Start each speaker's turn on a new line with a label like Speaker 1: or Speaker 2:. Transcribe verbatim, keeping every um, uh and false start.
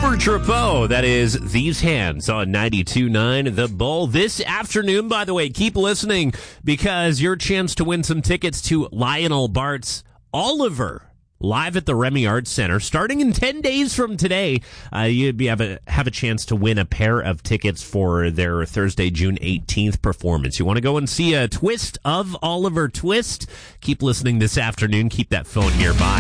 Speaker 1: Oliver Trapeau, that is These Hands on ninety-two point nine The Bull. This afternoon, by the way, keep listening because your chance to win some tickets to Lionel Bart's Oliver live at the Remy Arts Center. Starting in ten days from today, uh, you'd be, have, a, have a chance to win a pair of tickets for their Thursday, June eighteenth performance. You want to go and see a twist of Oliver Twist? Keep listening this afternoon. Keep that phone nearby.